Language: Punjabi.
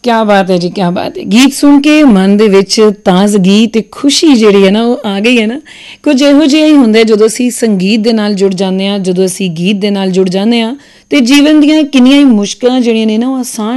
ਕਿਆ ਬਾਤ ਹੈ ਜੀ, ਕਿਆ ਬਾਤ ਹੈ। ਗੀਤ ਸੁਣ ਕੇ ਮਨ ਦੇ ਵਿੱਚ ਤਾਜ਼ਗੀ ਅਤੇ ਖੁਸ਼ੀ ਜਿਹੜੀ ਹੈ ਨਾ ਉਹ ਆ ਗਈ ਹੈ ਨਾ। ਕੁਝ ਇਹੋ ਜਿਹਾ ਹੀ ਹੁੰਦਾ ਜਦੋਂ ਅਸੀਂ ਸੰਗੀਤ ਦੇ ਨਾਲ ਜੁੜ ਜਾਂਦੇ ਹਾਂ, ਜਦੋਂ ਅਸੀਂ ਗੀਤ ਦੇ ਨਾਲ ਜੁੜ ਜਾਂਦੇ ਹਾਂ, ਅਤੇ ਜੀਵਨ ਦੀਆਂ ਕਿੰਨੀਆਂ ਹੀ ਮੁਸ਼ਕਿਲਾਂ ਜਿਹੜੀਆਂ ਨੇ ਨਾ ਉਹ ਆਸਾਨ